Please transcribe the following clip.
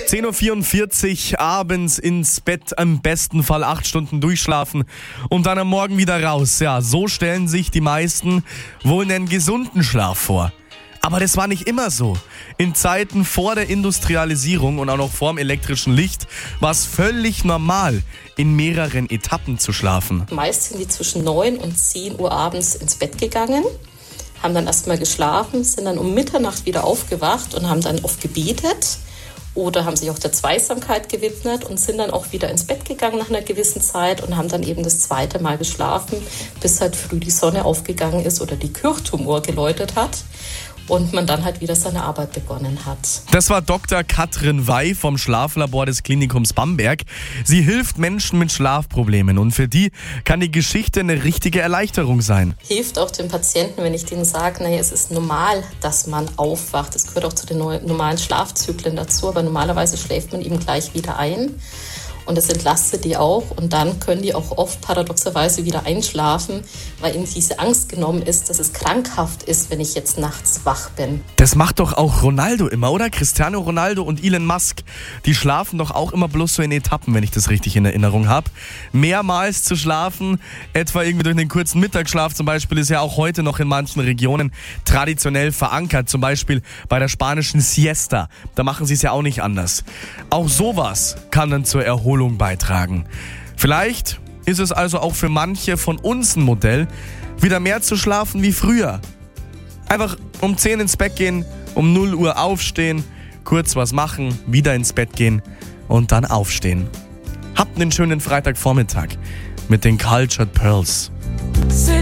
10.44 Uhr abends ins Bett, im besten Fall 8 Stunden durchschlafen und dann am Morgen wieder raus. Ja, so stellen sich die meisten wohl einen gesunden Schlaf vor. Aber das war nicht immer so. In Zeiten vor der Industrialisierung und auch noch vor dem elektrischen Licht war es völlig normal, in mehreren Etappen zu schlafen. Meist sind die zwischen 9 und 10 Uhr abends ins Bett gegangen, haben dann erstmal geschlafen, sind dann um Mitternacht wieder aufgewacht und haben dann oft gebetet oder haben sich auch der Zweisamkeit gewidmet und sind dann auch wieder ins Bett gegangen nach einer gewissen Zeit und haben dann eben das zweite Mal geschlafen, bis halt früh die Sonne aufgegangen ist oder die Kirchturmuhr geläutet hat. Und man dann halt wieder seine Arbeit begonnen hat. Das war Dr. Katrin Wey vom Schlaflabor des Klinikums Bamberg. Sie hilft Menschen mit Schlafproblemen und für die kann die Geschichte eine richtige Erleichterung sein. Hilft auch den Patienten, wenn ich denen sage, naja, es ist normal, dass man aufwacht. Das gehört auch zu den normalen Schlafzyklen dazu, aber normalerweise schläft man eben gleich wieder ein. Und das entlastet die auch und dann können die auch oft paradoxerweise wieder einschlafen, weil ihnen diese Angst genommen ist, dass es krankhaft ist, wenn ich jetzt nachts wach bin. Das macht doch auch Ronaldo immer, oder? Cristiano Ronaldo und Elon Musk, die schlafen doch auch immer bloß so in Etappen, wenn ich das richtig in Erinnerung habe. Mehrmals zu schlafen, etwa irgendwie durch den kurzen Mittagsschlaf zum Beispiel, ist ja auch heute noch in manchen Regionen traditionell verankert. Zum Beispiel bei der spanischen Siesta, da machen sie es ja auch nicht anders. Auch sowas kann dann zur Erholung beitragen. Vielleicht ist es also auch für manche von uns ein Modell, wieder mehr zu schlafen wie früher. Einfach um 10 ins Bett gehen, um 0 Uhr aufstehen, kurz was machen, wieder ins Bett gehen und dann aufstehen. Habt einen schönen Freitagvormittag mit den Cultured Pearls.